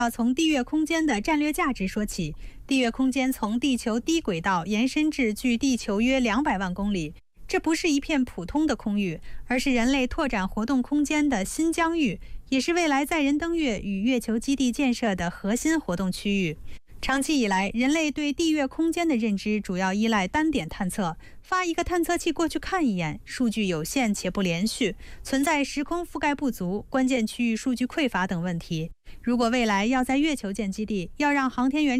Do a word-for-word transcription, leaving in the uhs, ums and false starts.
要从地月空间的战略价值说起。地月空间从地球低轨道延伸至距地球约两百万公里，这不是一片普通的空域，而是人类拓展活动空间的新疆域，也是未来载人登月与月球基地建设的核心活动区域。长期以来，人类对地月空间的认知主要依赖单点探测，发一个探测器过去看一眼，数据有限且不连续，存在时空覆盖不足、关键区域数据匮乏等问题。如果未来要在月球建基地，要让航天员